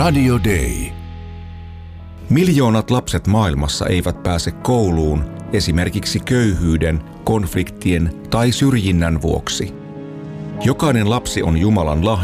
Radio Day. Miljoonat lapset maailmassa eivät pääse kouluun esimerkiksi köyhyyden, konfliktien tai syrjinnän vuoksi. Jokainen lapsi on Jumalan lahja